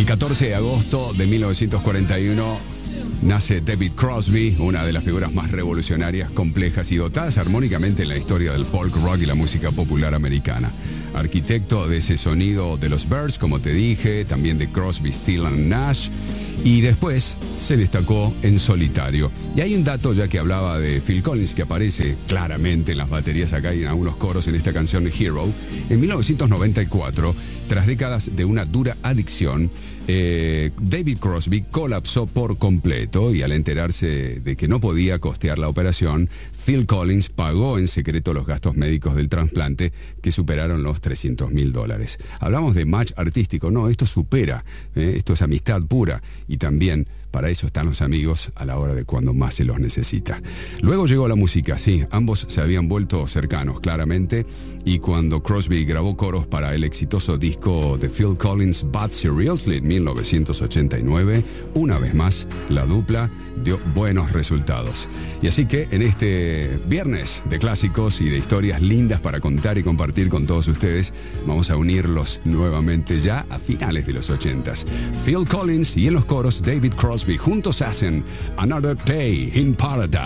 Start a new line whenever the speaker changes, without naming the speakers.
El 14 de agosto de 1941 nace David Crosby, una de las figuras más revolucionarias, complejas y dotadas armónicamente en la historia del folk rock y la música popular americana. Arquitecto de ese sonido de los Byrds, como te dije, también de Crosby, Stills and Nash, y después se destacó en solitario. Y hay un dato, ya que hablaba de Phil Collins, que aparece claramente en las baterías acá y en algunos coros en esta canción Hero. En 1994, tras décadas de una dura adicción, David Crosby colapsó por completo y al enterarse de que no podía costear la operación, Phil Collins pagó en secreto los gastos médicos del trasplante, que superaron los $300,000. Hablamos de match artístico, no, esto supera, esto es amistad pura, y también para eso están los amigos a la hora de cuando más se los necesita. Luego llegó la música, sí, ambos se habían vuelto cercanos, claramente, y cuando Crosby grabó coros para el exitoso disco de Phil Collins, But Seriously, en 1989, una vez más, la dupla dio buenos resultados. Y así que en este viernes de clásicos y de historias lindas para contar y compartir con todos ustedes, vamos a unirlos nuevamente ya a finales de los 80s. Phil Collins y en los coros David Crosby juntos hacen Another Day in Paradise.